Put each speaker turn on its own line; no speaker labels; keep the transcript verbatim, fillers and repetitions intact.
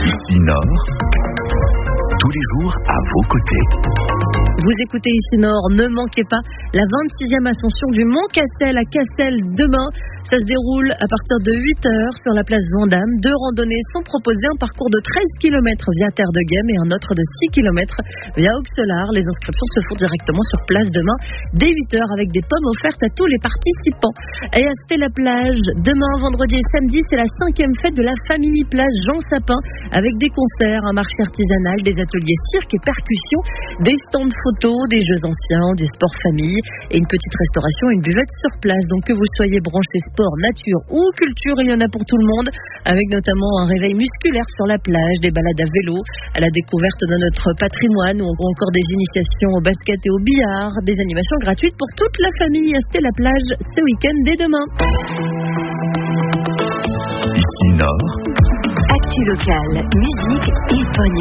Ici Nord, tous les jours à vos côtés.
Vous écoutez Ici Nord, ne manquez pas la vingt-sixième ascension du Mont Castel à Castel demain. Ça se déroule à partir de huit heures sur la place Vandamme. Deux randonnées sont proposées, un parcours de treize kilomètres via Terre de Guême et un autre de six kilomètres via Auxelard. Les inscriptions se font directement sur place demain dès huit heures avec des pommes offertes à tous les participants. Et à Stella-Plage, demain, vendredi et samedi, c'est la cinquième fête de la famille Place Jean Sapin avec des concerts, un marché artisanal, des ateliers cirque et percussion, des stands photos, des jeux anciens, du sport famille et une petite restauration et une buvette sur place. Donc que vous soyez branché sport, nature ou culture, il y en a pour tout le monde, avec notamment un réveil musculaire sur la plage, des balades à vélo, à la découverte de notre patrimoine ou encore des initiations au basket et au billard, des animations gratuites pour toute la famille à Stella-Plage ce week-end dès demain.
Ici Nord.
Actu locale, musique et pognon.